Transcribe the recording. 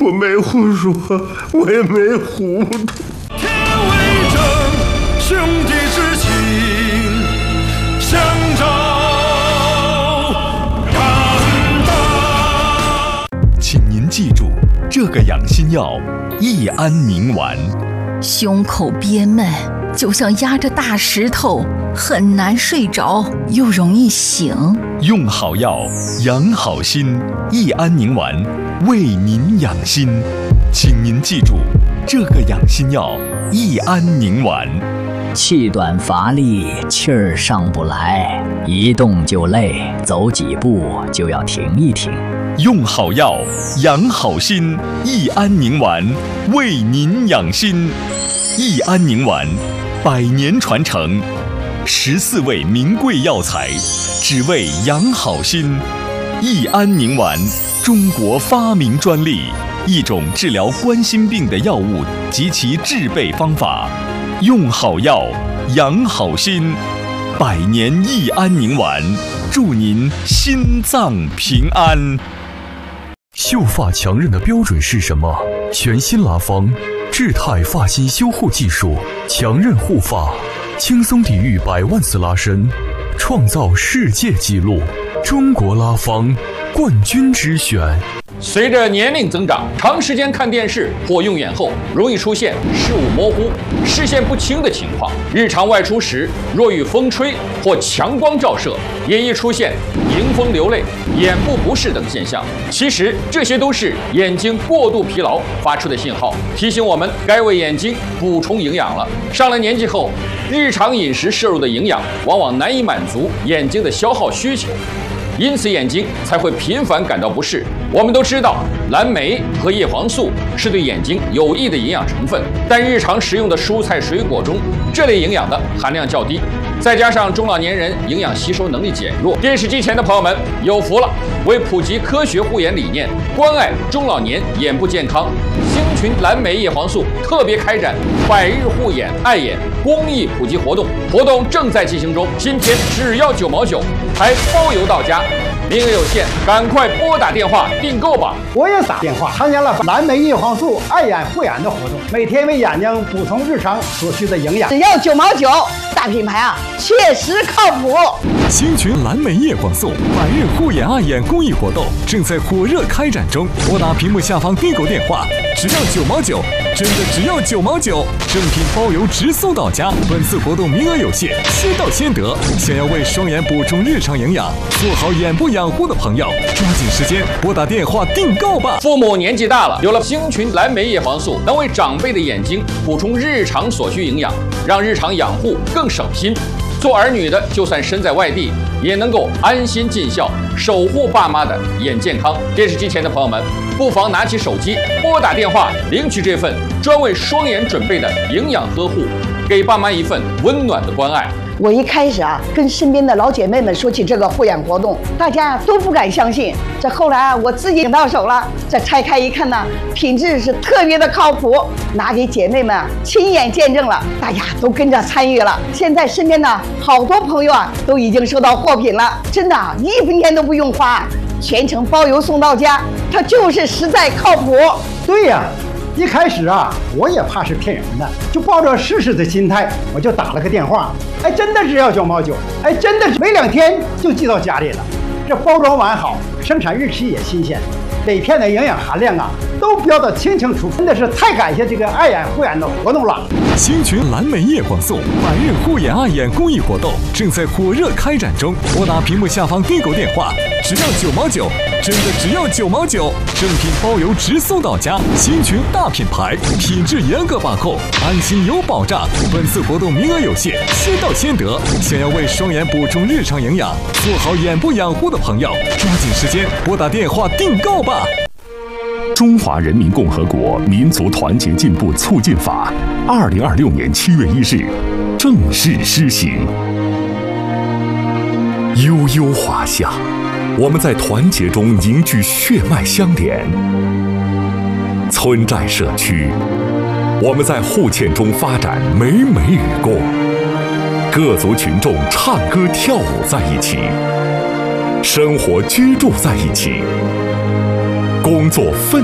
我没胡说，我也没糊涂。 天为证，兄弟之情相照肝胆。 请您记住，这个养心药益安宁丸。 胸口憋闷，就像压着大石头，很难睡着，又容易醒。 用好药，养好心，益安宁丸为您养心。请您记住，这个养心药益安宁丸。 气短乏力，气儿上不来，一动就累，走几步就要停一停。 用好药，养好心，益安宁丸为您养心。益安宁丸100年传承，14味名贵药材，只为养好心。益安宁丸，中国发明专利，一种治疗冠心病的药物及其制备方法。用好药，养好心，100年益安宁丸，祝您心脏平安。 秀发强韧的标准是什么？全新拉芳智泰发型修护技术，强韧护发，轻松抵御100万次拉伸，创造世界纪录。中国拉芳冠军之选。 随着年龄增长，长时间看电视或用眼后，容易出现视物模糊、视线不清的情况。日常外出时，若遇风吹或强光照射，也易出现迎风流泪、眼部不适等现象。其实这些都是眼睛过度疲劳发出的信号，提醒我们该为眼睛补充营养了。上了年纪后，日常饮食摄入的营养往往难以满足眼睛的消耗需求，因此眼睛才会频繁感到不适。我们都知道，蓝莓和叶黄素是对眼睛有益的营养成分，但日常食用的蔬菜水果中，这类营养的含量较低。再加上中老年人营养吸收能力减弱，电视机前的朋友们有福了！为普及科学护眼理念，关爱中老年眼部健康，星群蓝莓叶黄素特别开展100日护眼爱眼公益普及活动，活动正在进行中。今天只要9毛9，还包邮到家。名额有限，赶快拨打电话订购吧！ 我也打电话参加了蓝莓叶黄素爱眼护眼的活动，每天为眼睛补充日常所需的营养， 只要9毛9，大品牌啊，确实靠谱。 星群蓝莓叶黄素100日护眼爱眼公益活动正在火热开展中，拨打屏幕下方订购电话，只要9毛9，真的只要9毛9，正品包邮直送到家。本次活动名额有限，先到先得。想要为双眼补充日常营养，做好眼部养护的朋友，抓紧时间拨打电话订购吧。 父母年纪大了，有了星群蓝莓叶黄素，能为长辈的眼睛补充日常所需营养，让日常养护更省心。做儿女的，就算身在外地，也能够安心尽孝，守护爸妈的眼健康。电视机前的朋友们，不妨拿起手机，拨打电话，领取这份专为双眼准备的营养呵护，给爸妈一份温暖的关爱。 我一开始啊，跟身边的老姐妹们说起这个护眼活动，大家都不敢相信。这后来啊，我自己领到手了，这拆开一看呢，品质是特别的靠谱，拿给姐妹们啊亲眼见证了，大家都跟着参与了。现在身边的好多朋友啊，都已经收到货品了，真的1分钱都不用花，全程包邮送到家，它就是实在靠谱。 对呀。一开始啊，我也怕是骗人的，就抱着试试的心态，我就打了个电话。哎，真的只要9毛9，哎，真的是没2天就寄到家里了。这包装完好，生产日期也新鲜，每片的营养含量啊都标得清清楚楚，真的是太感谢这个爱眼护眼的活动了。 星群蓝莓叶黄素100日护眼爱眼公益活动正在火热开展中，拨打屏幕下方订购电话，只要9毛9，真的只要9毛9，正品包邮直送到家。星群大品牌，品质严格把控，安心有保障。本次活动名额有限，先到先得。想要为双眼补充日常营养，做好眼部养护的朋友，抓紧时间拨打电话订购吧。 中华人民共和国民族团结进步促进法，2026年7月1日正式施行。悠悠华夏，我们在团结中凝聚血脉相连；村寨社区，我们在互鉴中发展美美与共。各族群众唱歌跳舞在一起，生活居住在一起，工作奋